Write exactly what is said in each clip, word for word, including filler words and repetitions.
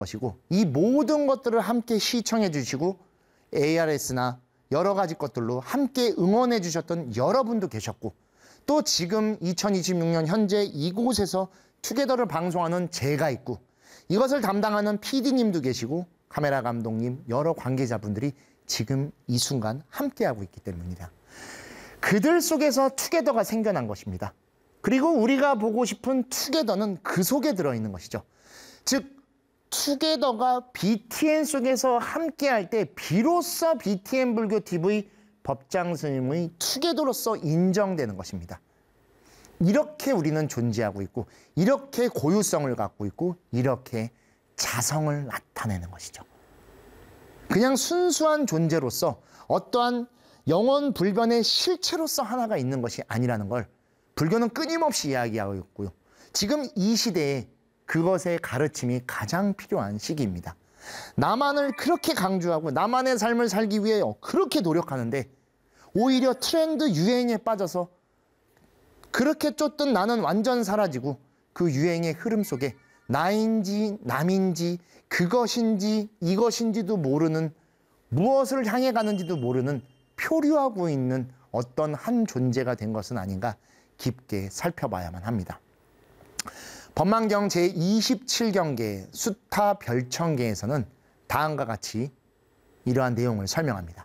것이고 이 모든 것들을 함께 시청해 주시고 에이알에스나 여러 가지 것들로 함께 응원해 주셨던 여러분도 계셨고 또 지금 이천이십육 년 현재 이곳에서 투게더를 방송하는 제가 있고 이것을 담당하는 피디님도 계시고 카메라 감독님 여러 관계자분들이 지금 이 순간 함께하고 있기 때문이다. 그들 속에서 투게더가 생겨난 것입니다. 그리고 우리가 보고 싶은 투게더는 그 속에 들어있는 것이죠. 즉 투게더가 비티엔 속에서 함께할 때 비로소 비티엔 불교티비 법장 스님의 투게더로서 인정되는 것입니다. 이렇게 우리는 존재하고 있고 이렇게 고유성을 갖고 있고 이렇게 자성을 나타내는 것이죠. 그냥 순수한 존재로서 어떠한 영원 불변의 실체로서 하나가 있는 것이 아니라는 걸 불교는 끊임없이 이야기하고 있고요. 지금 이 시대에 그것의 가르침이 가장 필요한 시기입니다. 나만을 그렇게 강조하고 나만의 삶을 살기 위해 그렇게 노력하는데 오히려 트렌드 유행에 빠져서 그렇게 쫓던 나는 완전 사라지고 그 유행의 흐름 속에 나인지 남인지 그것인지 이것인지도 모르는 무엇을 향해 가는지도 모르는 표류하고 있는 어떤 한 존재가 된 것은 아닌가 깊게 살펴봐야만 합니다. 법망경 제이십칠 경계 수타 별천계에서는 다음과 같이 이러한 내용을 설명합니다.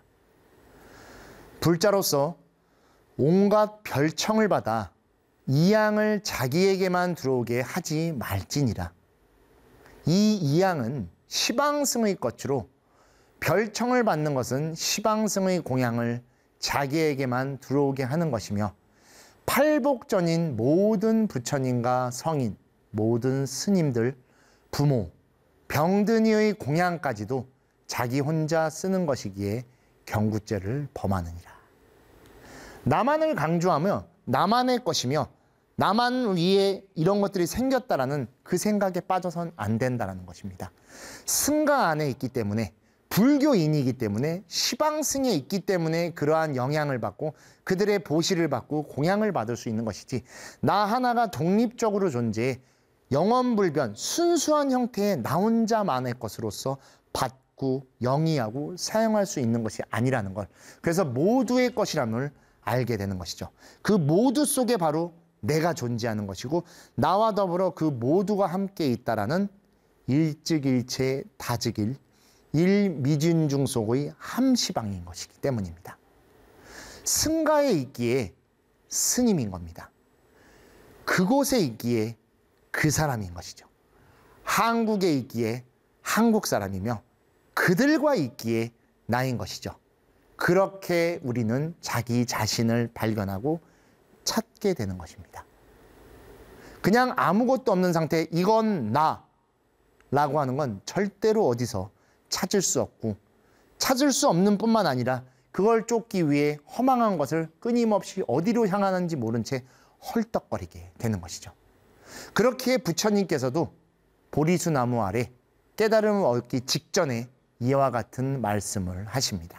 불자로서 온갖 별청을 받아 이양을 자기에게만 들어오게 하지 말지니라. 이 이양은 시방승의 것으로 별청을 받는 것은 시방승의 공양을 자기에게만 들어오게 하는 것이며 팔복전인 모든 부처님과 성인, 모든 스님들, 부모, 병든이의 공양까지도 자기 혼자 쓰는 것이기에 경구죄를 범하느니라. 나만을 강조하며 나만의 것이며 나만 위에 이런 것들이 생겼다라는 그 생각에 빠져선 안 된다는 것입니다. 승가 안에 있기 때문에 불교인이기 때문에 시방승에 있기 때문에 그러한 영향을 받고 그들의 보시를 받고 공양을 받을 수 있는 것이지 나 하나가 독립적으로 존재해 영원불변 순수한 형태의 나 혼자만의 것으로서 받고 영위하고 사용할 수 있는 것이 아니라는 걸 그래서 모두의 것이람을 알게 되는 것이죠. 그 모두 속에 바로 내가 존재하는 것이고 나와 더불어 그 모두가 함께 있다라는 일즉일체 다즉일 일미진중 속의 함시방인 것이기 때문입니다. 승가에 있기에 스님인 겁니다. 그곳에 있기에 그 사람인 것이죠. 한국에 있기에 한국 사람이며 그들과 있기에 나인 것이죠. 그렇게 우리는 자기 자신을 발견하고 찾게 되는 것입니다. 그냥 아무것도 없는 상태, 이건 나라고 하는 건 절대로 어디서 찾을 수 없고 찾을 수 없는 뿐만 아니라 그걸 쫓기 위해 허망한 것을 끊임없이 어디로 향하는지 모른 채 헐떡거리게 되는 것이죠. 그렇기에 부처님께서도 보리수 나무 아래 깨달음을 얻기 직전에 이와 같은 말씀을 하십니다.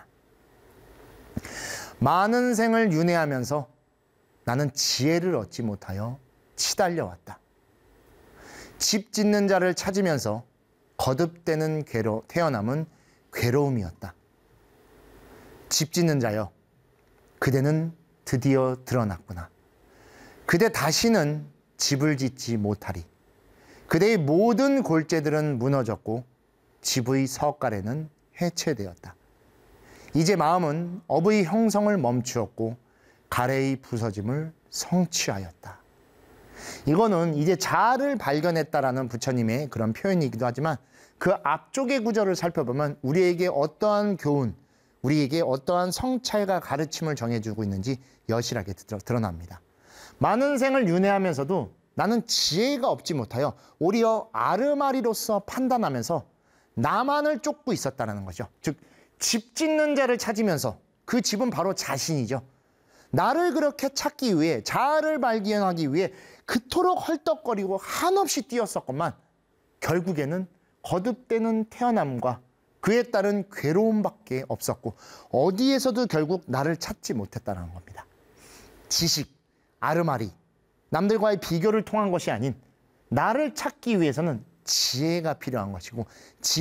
많은 생을 윤회하면서 나는 지혜를 얻지 못하여 치달려왔다. 집 짓는 자를 찾으면서 거듭되는 괴로, 태어남은 괴로움이었다. 집 짓는 자여, 그대는 드디어 드러났구나. 그대 다시는 집을 짓지 못하리. 그대의 모든 골재들은 무너졌고 집의 석가래는 해체되었다. 이제 마음은 업의 형성을 멈추었고 가래의 부서짐을 성취하였다. 이거는 이제 자아를 발견했다라는 부처님의 그런 표현이기도 하지만 그 앞쪽의 구절을 살펴보면 우리에게 어떠한 교훈, 우리에게 어떠한 성찰과 가르침을 정해주고 있는지 여실하게 드러납니다. 많은 생을 윤회하면서도 나는 지혜가 없지 못하여 오히려 아르마리로서 판단하면서 나만을 쫓고 있었다는 거죠. 즉 집 짓는 자를 찾으면서 그 집은 바로 자신이죠. 나를 그렇게 찾기 위해 자아를 발견하기 위해 그토록 헐떡거리고 한없이 뛰었었건만 결국에는 거듭되는 태어남과 그에 따른 괴로움밖에 없었고 어디에서도 결국 나를 찾지 못했다는 겁니다. 지식, 아르마리, 남들과의 비교를 통한 것이 아닌 나를 찾기 위해서는 지혜가 필요한 것이고